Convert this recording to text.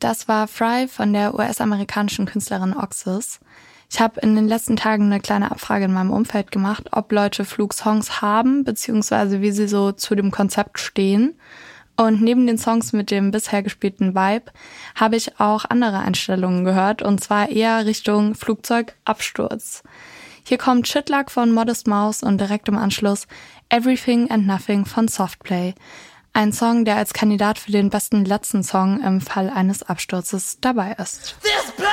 Das war Fry von der US-amerikanischen Künstlerin Oxus. Ich habe in den letzten Tagen eine kleine Abfrage in meinem Umfeld gemacht, ob Leute Flugsongs haben, beziehungsweise wie sie so zu dem Konzept stehen. Und neben den Songs mit dem bisher gespielten Vibe habe ich auch andere Einstellungen gehört, und zwar eher Richtung Flugzeugabsturz. Hier kommt Shitluck von Modest Mouse und direkt im Anschluss Everything and Nothing von Softplay. Ein Song, der als Kandidat für den besten letzten Song im Fall eines Absturzes dabei ist.